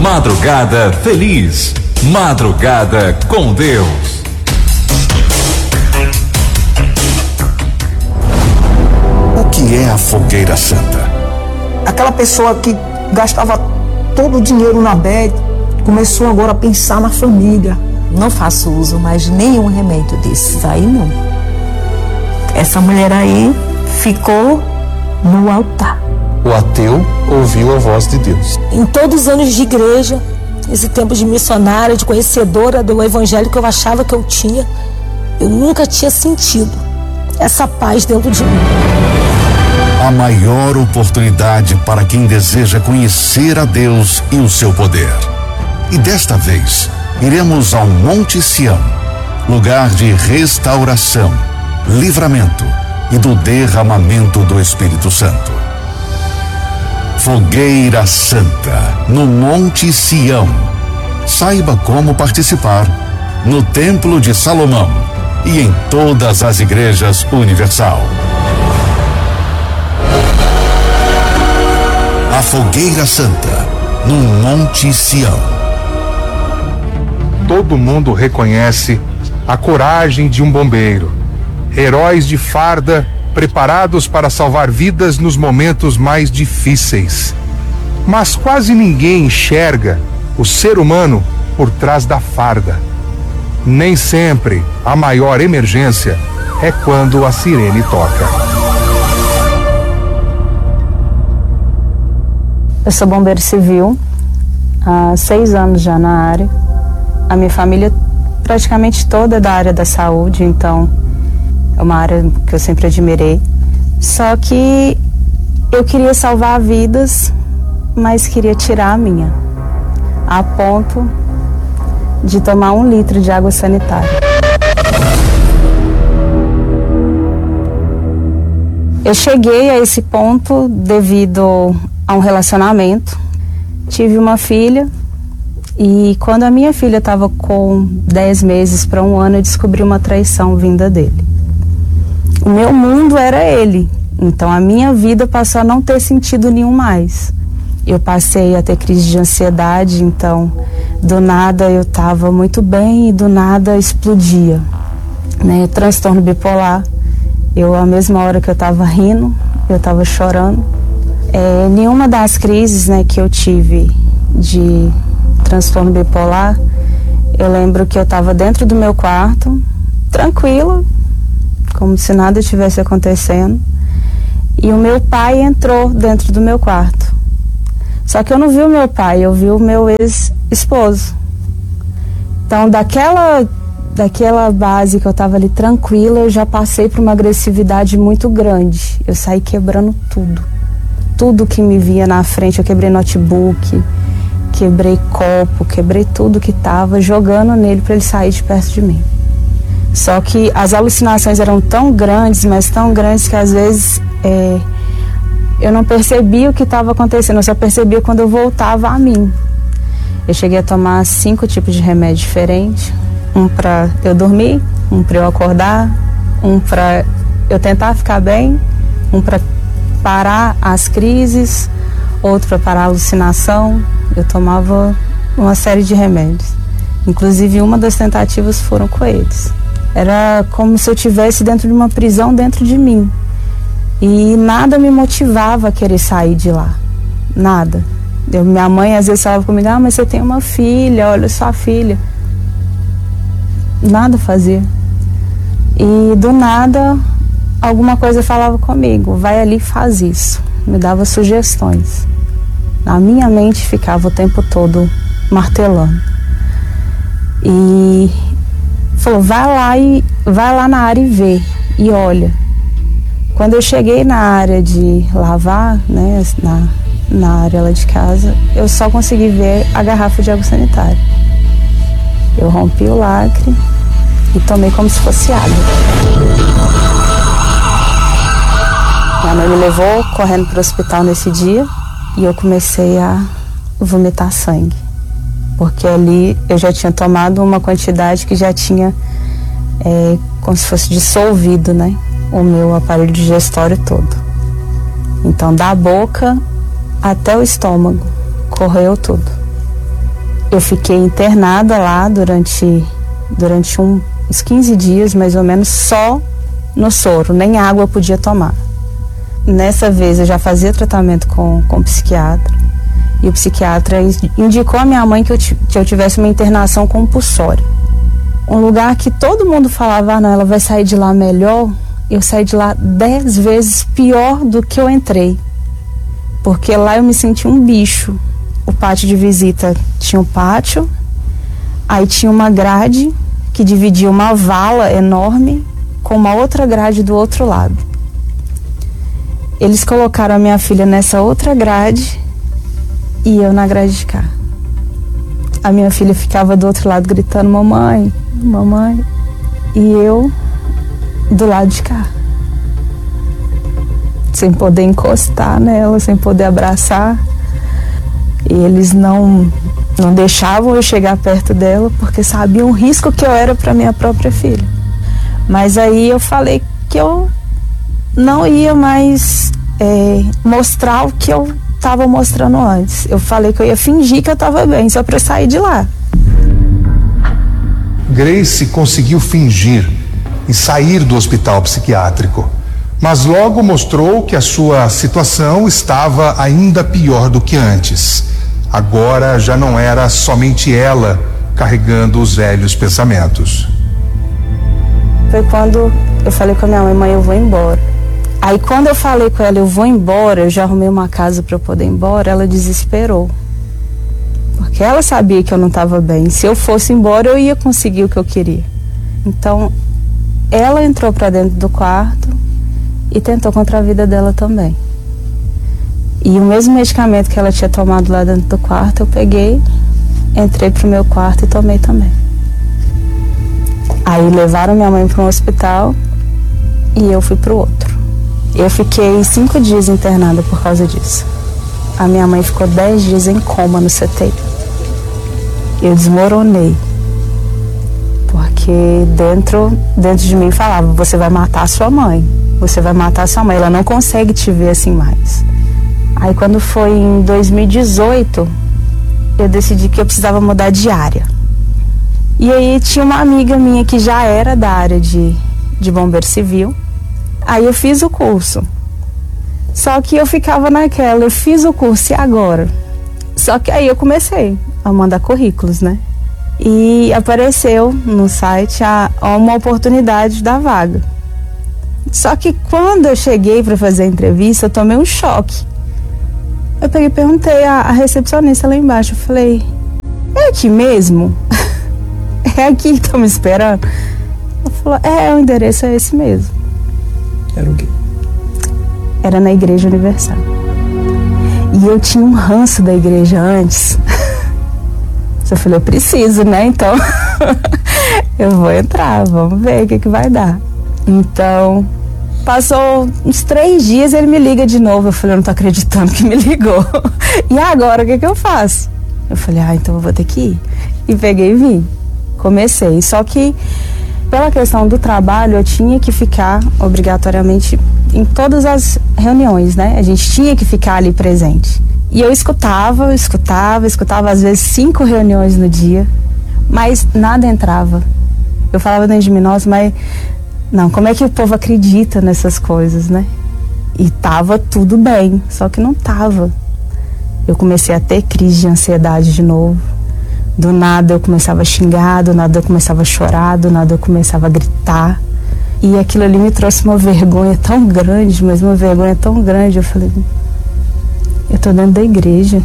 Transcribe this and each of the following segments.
Madrugada feliz. Madrugada com Deus. O que é a fogueira santa? Aquela pessoa que gastava todo o dinheiro na bed, começou agora a pensar na família. Não faço uso mais de nenhum remédio desses aí, não. Essa mulher aí ficou no altar. O ateu ouviu a voz de Deus. Em todos os anos de igreja, esse tempo de missionária, de conhecedora do evangelho que eu achava que eu tinha, eu nunca tinha sentido essa paz dentro de mim. A maior oportunidade para quem deseja conhecer a Deus e o seu poder. E desta vez, iremos ao Monte Sião, lugar de restauração, livramento e do derramamento do Espírito Santo. Fogueira Santa, no Monte Sião. Saiba como participar no Templo de Salomão e em todas as igrejas universal. A Fogueira Santa, no Monte Sião. Todo mundo reconhece a coragem de um bombeiro. Heróis de farda preparados para salvar vidas nos momentos mais difíceis. Mas quase ninguém enxerga o ser humano por trás da farda. Nem sempre a maior emergência é quando a sirene toca. Eu sou bombeiro civil, há 6 anos já na área. A minha família praticamente toda é da área da saúde, então é uma área que eu sempre admirei. Só que eu queria salvar vidas, mas queria tirar a minha, a ponto de tomar 1 litro de água sanitária. Eu cheguei a esse ponto devido a um relacionamento. Tive uma filha e quando a minha filha estava com 10 meses para 1 ano, eu descobri uma traição vinda dele. O meu mundo era ele, então a minha vida passou a não ter sentido nenhum mais. Eu passei a ter crise de ansiedade, então do nada eu estava muito bem e do nada explodia, né? Transtorno bipolar. A mesma hora que eu estava rindo, eu estava chorando. Nenhuma das crises, né, que eu tive de transtorno bipolar, eu lembro que eu estava dentro do meu quarto, tranquila, como se nada estivesse acontecendo, e o meu pai entrou dentro do meu quarto. Só que eu não vi o meu pai, eu vi o meu ex-esposo. Então, daquela base que eu estava ali tranquila, eu já passei por uma agressividade muito grande. Eu saí quebrando tudo. Tudo que me via na frente, eu quebrei notebook, quebrei copo, quebrei tudo que estava, jogando nele para ele sair de perto de mim. Só que as alucinações eram tão grandes, mas tão grandes que às vezes eu não percebia o que estava acontecendo, eu só percebia quando eu voltava a mim. Eu cheguei a tomar 5 tipos de remédio diferentes, um para eu dormir, um para eu acordar, um para eu tentar ficar bem, um para parar as crises, outro para parar a alucinação. Eu tomava uma série de remédios. Inclusive, uma das tentativas foram com eles. Era como se eu estivesse dentro de uma prisão dentro de mim. E nada me motivava a querer sair de lá. Nada. Minha mãe às vezes falava comigo, mas você tem uma filha, olha sua filha. Nada fazia. E do nada, alguma coisa falava comigo, vai ali e faz isso. Me dava sugestões. A minha mente ficava o tempo todo martelando. E falou, vai lá na área e vê. E olha. Quando eu cheguei na área de lavar, né, na área lá de casa, eu só consegui ver a garrafa de água sanitária. Eu rompi o lacre e tomei como se fosse água. Minha mãe me levou correndo para o hospital nesse dia e eu comecei a vomitar sangue. Porque ali eu já tinha tomado uma quantidade que já tinha como se fosse dissolvido, né? O meu aparelho digestório todo. Então, da boca até o estômago, correu tudo. Eu fiquei internada lá durante uns 15 dias, mais ou menos, só no soro, nem água eu podia tomar. Nessa vez eu já fazia tratamento com o psiquiatra, e o psiquiatra indicou a minha mãe que eu tivesse uma internação compulsória. Um lugar que todo mundo falava, não, ela vai sair de lá melhor, eu saí de lá 10 vezes pior do que eu entrei. Porque lá eu me senti um bicho. O pátio de visita tinha um pátio, aí tinha uma grade que dividia uma vala enorme com uma outra grade do outro lado. Eles colocaram a minha filha nessa outra grade e eu na grade de cá. A minha filha ficava do outro lado gritando, mamãe, mamãe, e eu do lado de cá. Sem poder encostar nela, sem poder abraçar. E eles não deixavam eu chegar perto dela porque sabiam o risco que eu era para minha própria filha. Mas aí eu falei que eu não ia mais mostrar o que eu estava mostrando antes. Eu falei que eu ia fingir que eu estava bem, só para eu sair de lá. Grace conseguiu fingir e sair do hospital psiquiátrico, mas logo mostrou que a sua situação estava ainda pior do que antes. Agora já não era somente ela carregando os velhos pensamentos. Foi quando eu falei com a minha mãe, eu vou embora. Aí quando eu falei com ela, eu vou embora, eu já arrumei uma casa para eu poder ir embora, ela desesperou. Porque ela sabia que eu não estava bem. Se eu fosse embora, eu ia conseguir o que eu queria. Então, ela entrou para dentro do quarto e tentou contra a vida dela também. E o mesmo medicamento que ela tinha tomado lá dentro do quarto, eu peguei, entrei pro meu quarto e tomei também. Aí levaram minha mãe para um hospital e eu fui pro outro. Eu fiquei 5 dias internada por causa disso. A minha mãe ficou 10 dias em coma no CTI. Eu desmoronei. Porque dentro de mim falava, você vai matar a sua mãe. Você vai matar a sua mãe. Ela não consegue te ver assim mais. Aí quando foi em 2018, eu decidi que eu precisava mudar de área. E aí tinha uma amiga minha que já era da área de bombeiro civil. Aí eu fiz o curso. Só que eu ficava naquela, eu fiz o curso e agora? Só que aí eu comecei a mandar currículos, né? E apareceu no site uma oportunidade da vaga. Só que quando eu cheguei para fazer a entrevista, eu tomei um choque. Eu peguei e perguntei à recepcionista lá embaixo, eu falei, é aqui mesmo? É aqui que estão me esperando? Ela falou, o endereço é esse mesmo. Era o quê? Era na Igreja Universal. E eu tinha um ranço da igreja antes. Eu falei, eu preciso, né? Então, eu vou entrar, vamos ver o que vai dar. Então, passou uns 3 dias, ele me liga de novo. Eu falei, eu não tô acreditando que me ligou. E agora, o que eu faço? Eu falei, então eu vou ter que ir. E peguei e vim. Comecei. Só que, pela questão do trabalho, eu tinha que ficar obrigatoriamente em todas as reuniões, né? A gente tinha que ficar ali presente. E eu escutava, às vezes 5 reuniões no dia, mas nada entrava. Eu falava dentro de mim, nossa, mas não, como é que o povo acredita nessas coisas, né? E tava tudo bem, só que não tava. Eu comecei a ter crise de ansiedade de novo. Do nada eu começava a xingar, do nada eu começava a chorar, do nada eu começava a gritar. E aquilo ali me trouxe uma vergonha tão grande, mas uma vergonha tão grande. Eu falei, eu tô dentro da igreja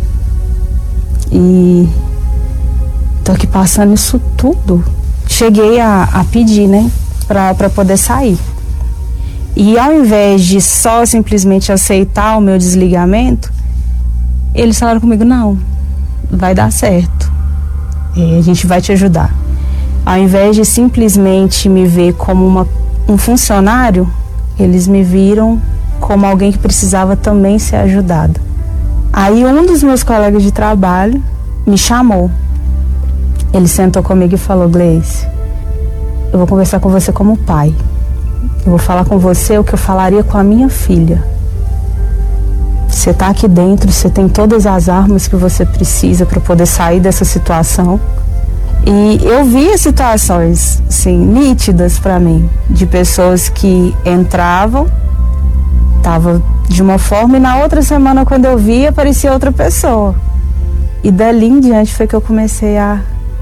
e tô aqui passando isso tudo. Cheguei a pedir, né, pra poder sair. E ao invés de só simplesmente aceitar o meu desligamento, eles falaram comigo, não, vai dar certo, a gente vai te ajudar. Ao invés de simplesmente me ver como um funcionário, eles me viram como alguém que precisava também ser ajudado. Aí um dos meus colegas de trabalho me chamou. Ele sentou comigo e falou, Gleice, eu vou conversar com você como pai. Eu vou falar com você o que eu falaria com a minha filha. Você está aqui dentro, você tem todas as armas que você precisa para poder sair dessa situação. E eu via situações, assim, nítidas para mim, de pessoas que entravam, tava de uma forma, e na outra semana, quando eu via, aparecia outra pessoa. E dali em diante foi que eu comecei a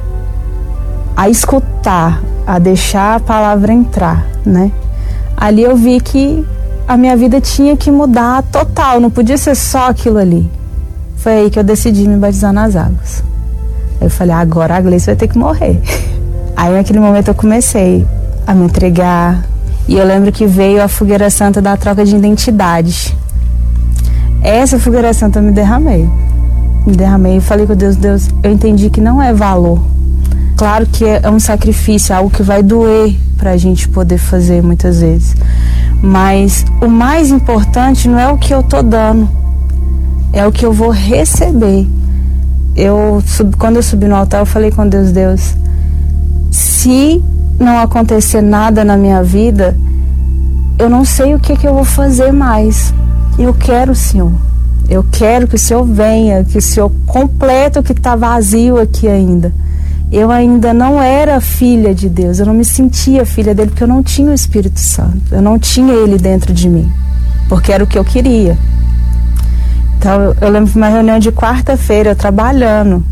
escutar, a deixar a palavra entrar, né? Ali eu vi que a minha vida tinha que mudar total, não podia ser só aquilo ali. Foi aí que eu decidi me batizar nas águas. Aí eu falei, agora a Gleice vai ter que morrer. Aí naquele momento eu comecei a me entregar. E eu lembro que veio a fogueira santa da troca de identidade. Essa fogueira santa eu me derramei e falei com Deus, eu entendi que não é valor. Claro que é um sacrifício, algo que vai doer pra gente poder fazer muitas vezes. Mas o mais importante não é o que eu tô dando, é o que eu vou receber. Quando eu subi no altar, eu falei com Deus, se não acontecer nada na minha vida, eu não sei o que eu vou fazer mais. Eu quero o Senhor. Eu quero que o Senhor venha, que o Senhor complete o que está vazio aqui ainda. Eu ainda não era filha de Deus, eu não me sentia filha dele porque eu não tinha o Espírito Santo. Eu não tinha ele dentro de mim, porque era o que eu queria. Então eu lembro de uma reunião de quarta-feira, eu trabalhando.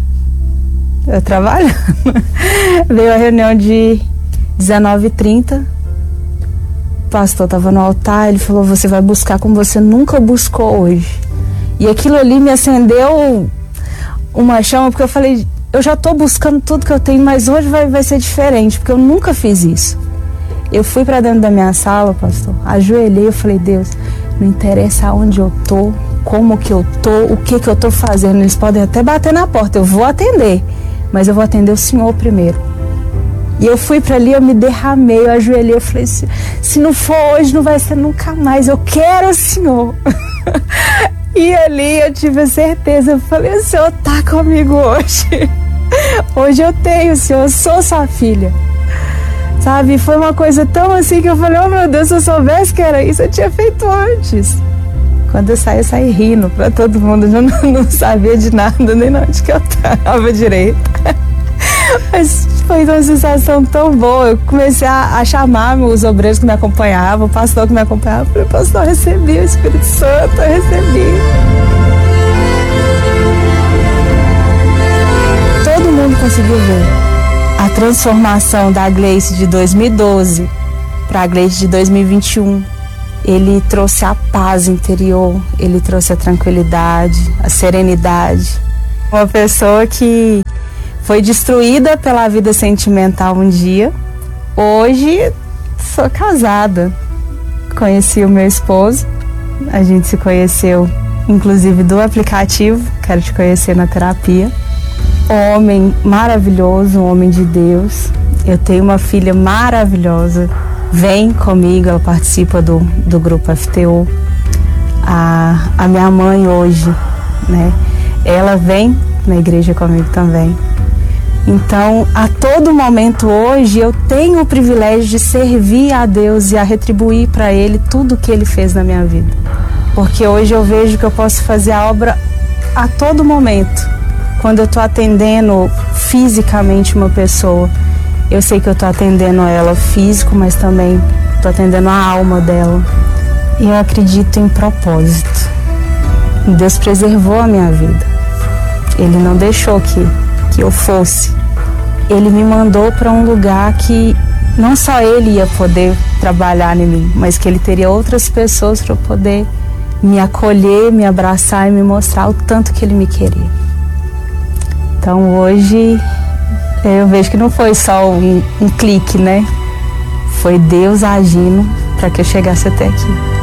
Veio a reunião de 19h30. O pastor estava no altar, ele falou, você vai buscar como você nunca buscou hoje. E aquilo ali me acendeu uma chama, porque eu falei, eu já estou buscando tudo que eu tenho, mas hoje vai ser diferente, porque eu nunca fiz isso. Eu fui para dentro da minha sala, pastor, ajoelhei, eu falei, Deus, não interessa aonde eu tô, como que eu tô, o que eu tô fazendo, eles podem até bater na porta, eu vou atender, mas eu vou atender o Senhor primeiro. E eu fui para ali, eu me derramei, eu ajoelhei, eu falei, se não for hoje, não vai ser nunca mais, eu quero o Senhor. E ali eu tive a certeza, eu falei, o Senhor tá comigo hoje. Hoje eu tenho o Senhor, eu sou sua filha. Sabe, foi uma coisa tão assim que eu falei, oh meu Deus, se eu soubesse que era isso, eu tinha feito antes. Quando eu saí rindo pra todo mundo, eu não sabia de nada, nem onde que eu tava direito. Mas foi uma sensação tão boa. Eu comecei a chamar os obreiros que me acompanhavam, o pastor que me acompanhava. Eu falei, pastor, eu recebi o Espírito Santo, eu recebi. Todo mundo conseguiu ver a transformação da Gleice de 2012 para a Gleice de 2021. Ele trouxe a paz interior, ele trouxe a tranquilidade, a serenidade. Uma pessoa que foi destruída pela vida sentimental um dia. Hoje sou casada. Conheci o meu esposo. A gente se conheceu, inclusive, do aplicativo. Quero te conhecer na terapia. Um homem maravilhoso, um homem de Deus. Eu tenho uma filha maravilhosa. Vem comigo, ela participa do grupo FTO. A minha mãe hoje, né? Ela vem na igreja comigo também. Então, a todo momento hoje, eu tenho o privilégio de servir a Deus e a retribuir para Ele tudo o que Ele fez na minha vida. Porque hoje eu vejo que eu posso fazer a obra a todo momento. Quando eu estou atendendo fisicamente uma pessoa, eu sei que eu estou atendendo ela físico, mas também estou atendendo a alma dela. E eu acredito em propósito. Deus preservou a minha vida. Ele não deixou que eu fosse. Ele me mandou para um lugar que não só ele ia poder trabalhar em mim, mas que ele teria outras pessoas para poder me acolher, me abraçar e me mostrar o tanto que ele me queria. Então hoje eu vejo que não foi só um clique, né? Foi Deus agindo para que eu chegasse até aqui.